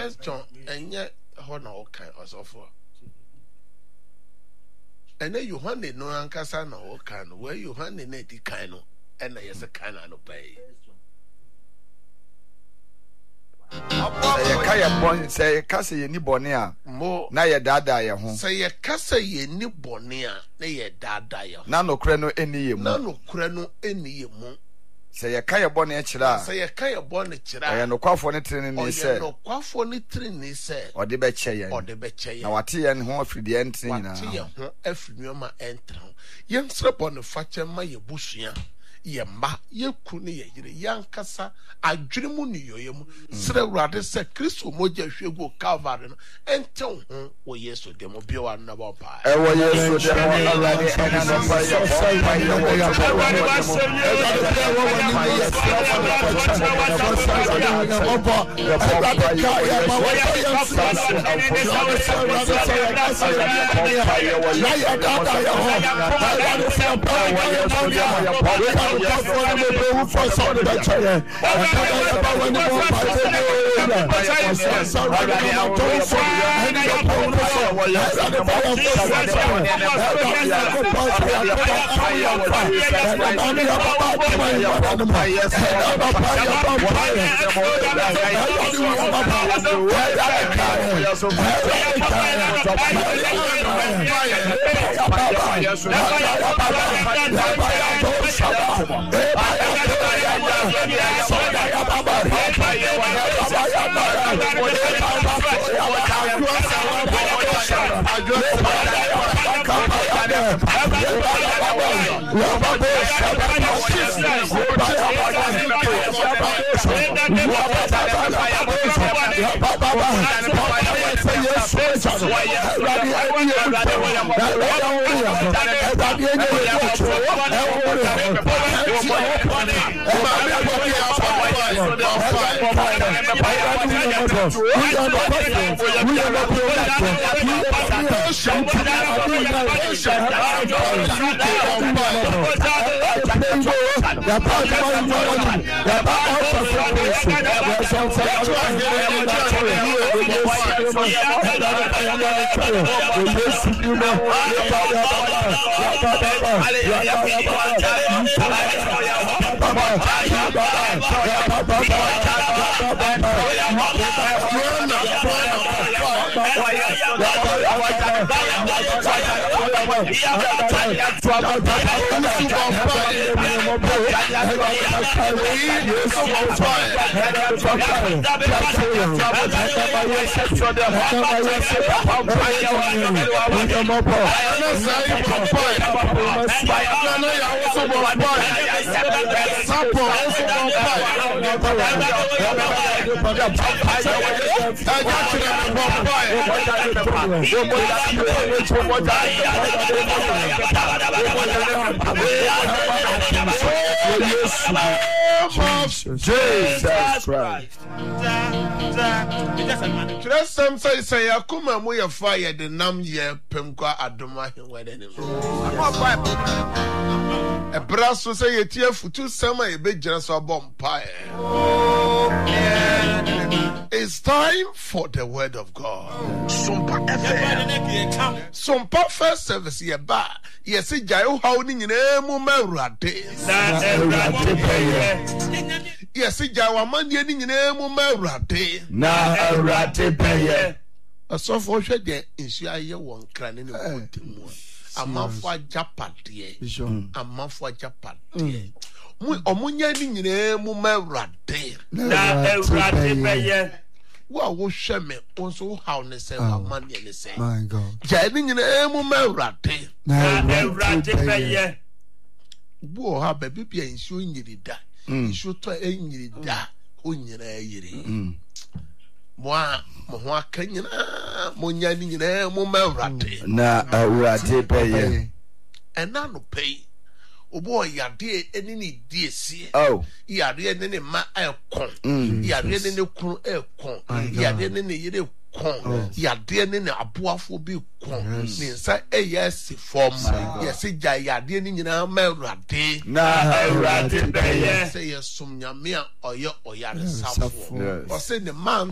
First John enye ho na o kan osofo. Ene Yohane no ankasa na o kan no. Where Yohane na di kan no, ena yes kan na no pay. Say kaya bon say kasa ye ni bone a na ye dada ye ho. Say ye kasa ye ni bone a na ye dada ye ho. Na no kure no eni ye mu. Na no kure no eni ye mu. Say ye kaya bone e kira. Say ye kaya bone kira. Ye no kwafo ne tene ni se. Ye no kwafo ne tene ni se. Ode be che ye. Ode be che ye. Na wate ye ne ho afidi enten nyina. Wate ye ho afidi ma enten. Ye nsre bone fache ma ye busua. Ye ma ye kunu ye yire yankasa adwene mu ni yoyemu sre wrade se Kristo moja hwegu Calvary no ente ho wo Yesu demo biwa na ba pa e wo Yesu demo already ena no pa ye Jesus Christ. Just some say akuma mo ye fire the nam ye pemkwa adoma hwede ne. E braso say ye tie futu sama ye be gira so bompa. It's time for the word of God. Sumpa FM. Sumpa first service ye ba. Yes, jayo haw ni nyina mu mawrade. Yes, jayo amande ni nyina mu mawrade. Na awrade peye. Asofo hwe de nsu aye won kra ne kontemu. Amafo ajapade. Amafo ajapade. Mu omunya ni nyina mu mawrade. Na awrade peye. Wa wo hwe me onso haw ne se amande ne se. My God. Ja ni nyina mu mawrade. Na awrade peye. Bo ha ba bibia nsu nyirida. Nsu to enyirida o nyina yiri. Mo ho akanyina mo nya ni nyina mo mawrade. Na awrade peye. Ena no pay. Obo yade eni ni diesie. Oh. Yade eni ni ma ekon. Yade eni ni kunu ekon. Yade eni ni yire kon. Yade eni ni aboafo bi kon. Ni nsa eyesi form. Yesi ja yade eni nyina mawrade. Na awrade peye. Say yesum nyame a oye oyare safo. O say ne man